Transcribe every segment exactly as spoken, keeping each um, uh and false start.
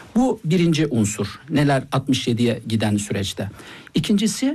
Bu birinci unsur. Neler altmış yediye giden süreçte. İkincisi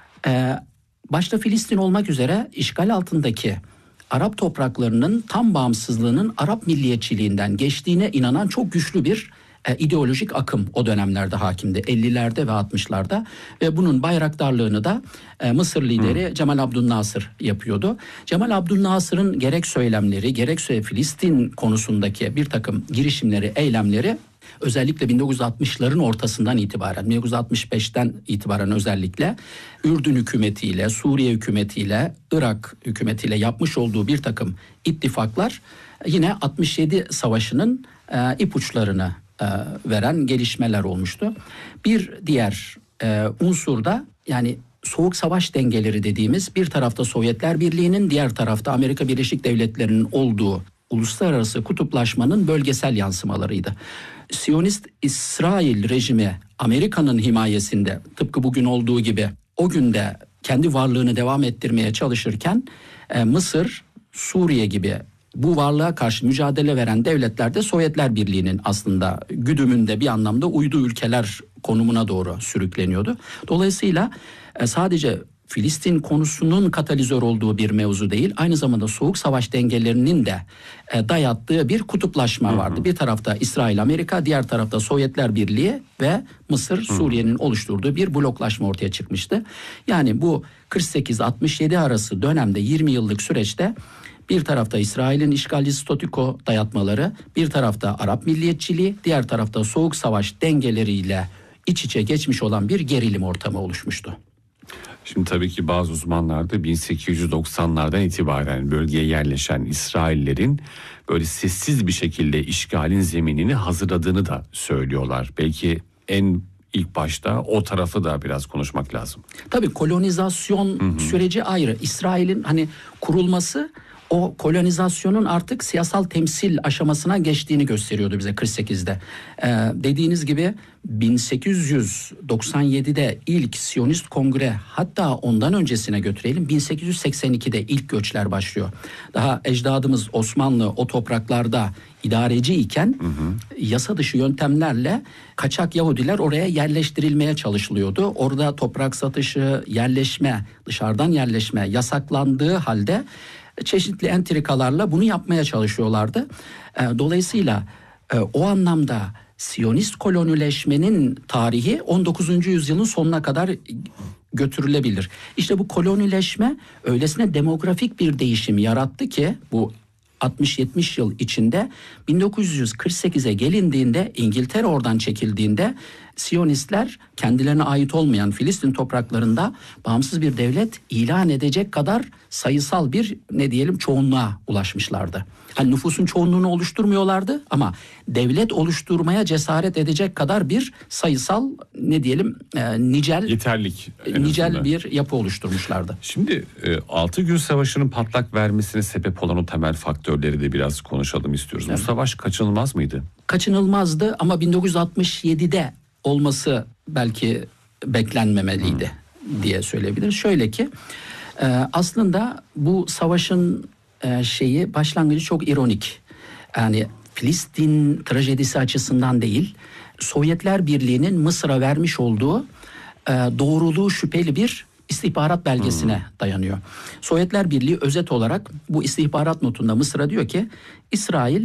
e, başta Filistin olmak üzere işgal altındaki Arap topraklarının tam bağımsızlığının Arap milliyetçiliğinden geçtiğine inanan çok güçlü bir e, ideolojik akım o dönemlerde hakimdi. ellilerde ve altmışlarda ve bunun bayraktarlığını da e, Mısır lideri hmm. Cemal Abdülnasır yapıyordu. Cemal Abdülnasır'ın gerek söylemleri gerekse Filistin konusundaki bir takım girişimleri, eylemleri özellikle bin dokuz yüz altmışların ortasından itibaren, bin dokuz yüz altmış beşten itibaren özellikle Ürdün hükümetiyle, Suriye hükümetiyle, Irak hükümetiyle yapmış olduğu bir takım ittifaklar yine altmış yedi savaşının e, ipuçlarını e, veren gelişmeler olmuştu. Bir diğer e, unsur da yani soğuk savaş dengeleri dediğimiz bir tarafta Sovyetler Birliği'nin, diğer tarafta Amerika Birleşik Devletleri'nin olduğu uluslararası kutuplaşmanın bölgesel yansımalarıydı. Siyonist İsrail rejimi Amerika'nın himayesinde tıpkı bugün olduğu gibi o günde kendi varlığını devam ettirmeye çalışırken e, Mısır, Suriye gibi bu varlığa karşı mücadele veren devletler de Sovyetler Birliği'nin aslında güdümünde bir anlamda uydu ülkeler konumuna doğru sürükleniyordu. Dolayısıyla e, sadece Filistin konusunun katalizör olduğu bir mevzu değil, aynı zamanda soğuk savaş dengelerinin de e, dayattığı bir kutuplaşma vardı. Hı hı. Bir tarafta İsrail, Amerika, diğer tarafta Sovyetler Birliği ve Mısır, Suriye'nin oluşturduğu bir bloklaşma ortaya çıkmıştı. Yani bu kırk sekiz altmış yedi arası dönemde yirmi yıllık süreçte bir tarafta İsrail'in işgalci statüko dayatmaları, bir tarafta Arap milliyetçiliği, diğer tarafta soğuk savaş dengeleriyle iç içe geçmiş olan bir gerilim ortamı oluşmuştu. Şimdi tabii ki bazı uzmanlar da bin sekiz yüz doksanlardan itibaren bölgeye yerleşen İsraillerin böyle sessiz bir şekilde işgalin zeminini hazırladığını da söylüyorlar. Belki en ilk başta o tarafı da biraz konuşmak lazım. Tabii kolonizasyon hı hı. süreci ayrı. İsrail'in hani kurulması o kolonizasyonun artık siyasal temsil aşamasına geçtiğini gösteriyordu bize kırk sekizde. Ee, dediğiniz gibi bin sekiz yüz doksan yedide ilk Siyonist Kongre, hatta ondan öncesine götürelim, bin sekiz yüz seksen ikide ilk göçler başlıyor. Daha ecdadımız Osmanlı o topraklarda idareci iken hı hı. yasa dışı yöntemlerle kaçak Yahudiler oraya yerleştirilmeye çalışılıyordu. Orada toprak satışı, yerleşme, dışarıdan yerleşme yasaklandığı halde çeşitli entrikalarla bunu yapmaya çalışıyorlardı. Dolayısıyla o anlamda Siyonist kolonileşmenin tarihi on dokuzuncu yüzyılın sonuna kadar götürülebilir. İşte bu kolonileşme öylesine demografik bir değişim yarattı ki bu altmış yetmiş yıl içinde bin dokuz yüz kırk sekize gelindiğinde, İngiltere oradan çekildiğinde Siyonistler kendilerine ait olmayan Filistin topraklarında bağımsız bir devlet ilan edecek kadar sayısal bir ne diyelim çoğunluğa ulaşmışlardı. Hani nüfusun çoğunluğunu oluşturmuyorlardı ama devlet oluşturmaya cesaret edecek kadar bir sayısal ne diyelim e, nicel yeterlik nicel bir yapı oluşturmuşlardı. Şimdi e, altı gün savaşının patlak vermesine sebep olan o temel faktörleri de biraz konuşalım istiyoruz. Evet. Bu savaş kaçınılmaz mıydı? Kaçınılmazdı ama bin dokuz yüz altmış yedide olması belki beklenmemeliydi hmm. diye söyleyebiliriz. Şöyle ki e, aslında bu savaşın e, şeyi başlangıcı çok ironik. Yani Filistin trajedisi açısından değil, Sovyetler Birliği'nin Mısır'a vermiş olduğu e, doğruluğu şüpheli bir istihbarat belgesine hmm. dayanıyor. Sovyetler Birliği özet olarak bu istihbarat notunda Mısır'a diyor ki İsrail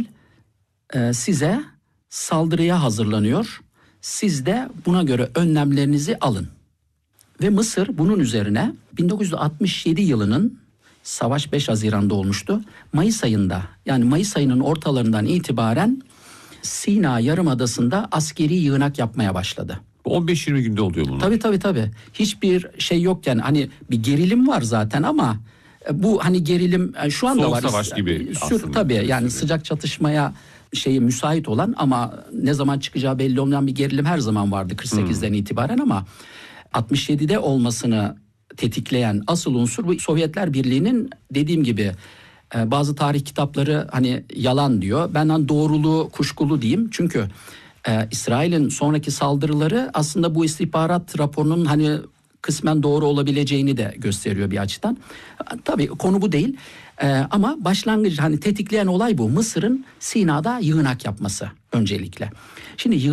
e, size saldırıya hazırlanıyor. Siz de buna göre önlemlerinizi alın. Ve Mısır bunun üzerine bin dokuz yüz altmış yedi yılının savaş beş Haziran'da olmuştu. Mayıs ayında, yani Mayıs ayının ortalarından itibaren Sina Yarımadası'nda askeri yığınak yapmaya başladı. on beş yirmi günde oluyor bunlar. Tabii tabii tabii. Hiçbir şey yokken hani bir gerilim var zaten ama bu hani gerilim şu anda Soğuk var. Savaş gibi Sür, tabii yani sıcak çatışmaya şeyi müsait olan ama ne zaman çıkacağı belli olmayan bir gerilim her zaman vardı kırk sekizden hmm. itibaren ama altmış yedide olmasını tetikleyen asıl unsur bu Sovyetler Birliği'nin dediğim gibi e, bazı tarih kitapları hani yalan diyor. Ben hani doğruluğu kuşkulu diyeyim. Çünkü e, İsrail'in sonraki saldırıları aslında bu istihbarat raporunun hani kısmen doğru olabileceğini de gösteriyor bir açıdan. Tabii konu bu değil. Ee, ama başlangıç hani tetikleyen olay bu. Mısır'ın Sina'da yığınak yapması öncelikle. Şimdi